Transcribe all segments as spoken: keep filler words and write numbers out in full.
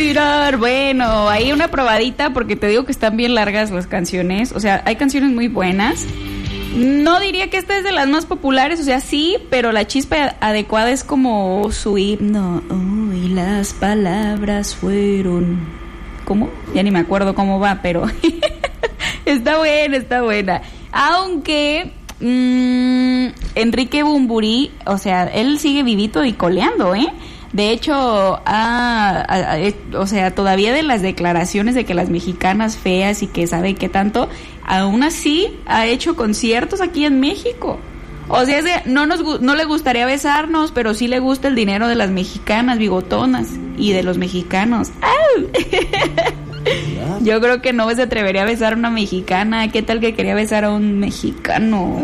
respirar. Bueno, hay una probadita porque te digo que están bien largas las canciones. O sea, hay canciones muy buenas. No diría que esta es de las más populares, o sea, sí, pero la chispa adecuada es como su himno. Oh, y las palabras fueron... ¿Cómo? Ya ni me acuerdo cómo va, pero... está buena, está buena. Aunque... Mmm, Enrique Bunbury, o sea, él sigue vivito y coleando, ¿eh? De hecho, ah, ah, ah, o sea, todavía de las declaraciones de que las mexicanas feas y que sabe qué tanto, aún así ha hecho conciertos aquí en México. O sea, no nos no le gustaría besarnos, pero sí le gusta el dinero de las mexicanas bigotonas y de los mexicanos. ¡Au! Yo creo que no se atrevería a besar a una mexicana. ¿Qué tal que quería besar a un mexicano?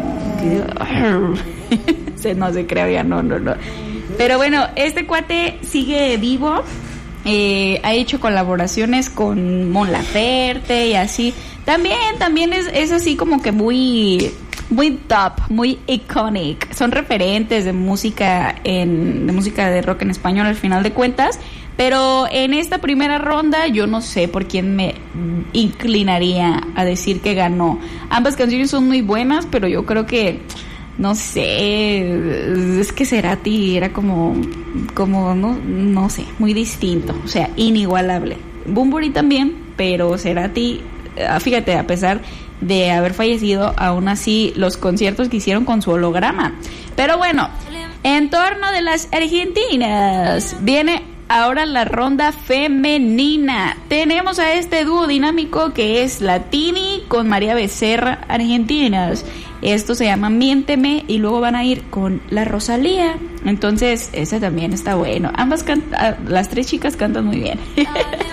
Se no se crea, ya no, no, no. Pero bueno, este cuate sigue vivo. Eh, ha hecho colaboraciones con Mon Laferte y así. También, también es, es así como que muy, muy top, muy iconic. Son referentes de música en, de música de rock en español al final de cuentas. Pero en esta primera ronda yo no sé por quién me inclinaría a decir que ganó. Ambas canciones son muy buenas, pero yo creo que, no sé, es que Cerati era como, como no, no sé, muy distinto, o sea, inigualable. Bunbury también, pero Cerati, fíjate, a pesar de haber fallecido, aún así los conciertos que hicieron con su holograma. Pero bueno, en torno de las argentinas, viene ahora la ronda femenina. Tenemos a este dúo dinámico que es la Tini con María Becerra, argentinas. Esto se llama Miénteme y luego van a ir con la Rosalía. Entonces, ese también está bueno. Ambas can- las tres chicas cantan muy bien.